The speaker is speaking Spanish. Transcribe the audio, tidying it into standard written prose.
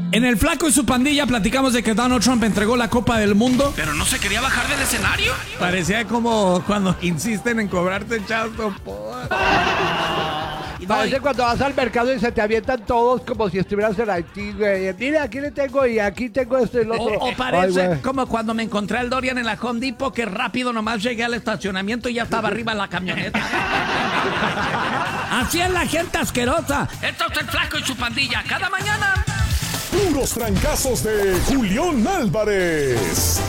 En el Flaco y su pandilla platicamos de que Donald Trump entregó la Copa del Mundo. Pero no se quería bajar del escenario. Parecía como cuando insisten en cobrarte child support. Parece cuando vas al mercado y se te avientan todos como si estuvieras en Haití, güey. Mira, aquí le tengo y aquí tengo esto y lo otro. O parece Ay, güey. como cuando me encontré al Dorian en la Home Depot, que rápido nomás llegué al estacionamiento y ya estaba arriba en la camioneta. Así es la gente asquerosa. Esto es el Flaco y su pandilla. Cada mañana. Puros trancazos de Julián Álvarez.